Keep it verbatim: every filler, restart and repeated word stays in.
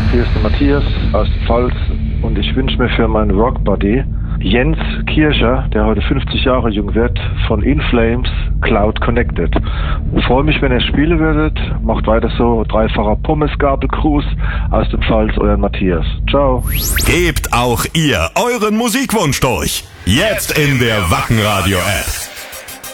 hier ist der Matthias aus der Pfalz und ich wünsche mir für meinen Rockbuddy Jens Kircher, der heute fünfzig Jahre jung wird, von In Flames Cloud Connected. Ich freue mich, wenn ihr spielen würdet. Macht weiter so. Dreifacher Pommesgabelgruß aus der Pfalz, euer Matthias. Ciao. Gebt auch ihr euren Musikwunsch durch. Jetzt in der Wacken Radio App.